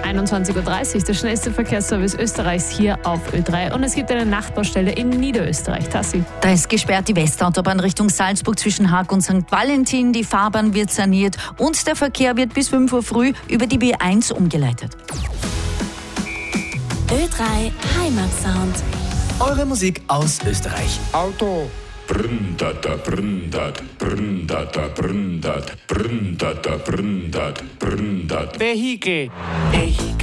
21.30 Uhr, der schnellste Verkehrsservice Österreichs hier auf Ö3. Und es gibt eine Nachbaustelle in Niederösterreich. Tassi. Da ist gesperrt die Westautobahn Richtung Salzburg zwischen Haag und St. Valentin. Die Fahrbahn wird saniert und der Verkehr wird bis 5 Uhr früh über die B1 umgeleitet. Ö3 Heimatsound. Eure Musik aus Österreich. Auto. Brndata, brndat, brndata, brndat, brndata, brndat, brndat. Vehikel.